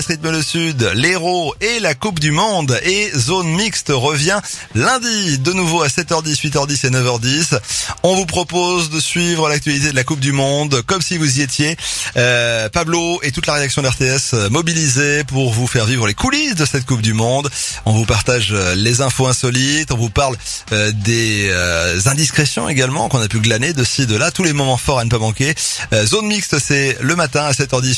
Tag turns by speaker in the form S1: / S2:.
S1: Rythme le Sud, l'Hérault et la Coupe du Monde, et Zone Mixte revient lundi de nouveau à 7h10, 8h10 et 9h10. On vous propose de suivre l'actualité de la Coupe du Monde comme si vous y étiez. Pablo et toute la rédaction d'RTS mobilisés pour vous faire vivre les coulisses de cette Coupe du Monde. On vous partage les infos insolites, on vous parle des indiscrétions également qu'on a pu glaner de ci, de là, tous les moments forts à ne pas manquer. Zone Mixte, c'est le matin à 7h10.